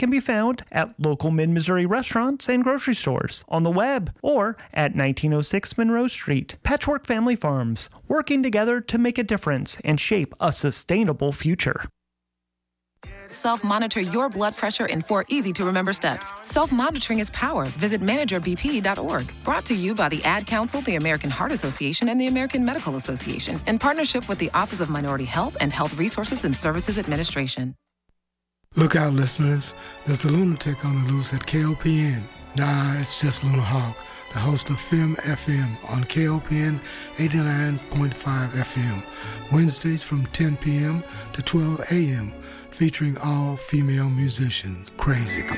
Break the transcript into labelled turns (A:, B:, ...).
A: can be found at local Mid-Missouri restaurants and grocery stores, on the web, or at 1906 Monroe Street. Patchwork Family Farms, working together to make a difference and shape a sustainable future.
B: Self-monitor your blood pressure in 4 easy-to-remember steps. Self-monitoring is power. Visit managerbp.org. Brought to you by the Ad Council, the American Heart Association, and the American Medical Association, in partnership with the Office of Minority Health and Health Resources and Services Administration.
C: Look out, listeners. There's a lunatic on the loose at KOPN. Nah, it's just Luna Hawk, the host of Film FM on KOPN 89.5 FM, Wednesdays from 10 p.m. to 12 a.m., featuring all female musicians. Crazy.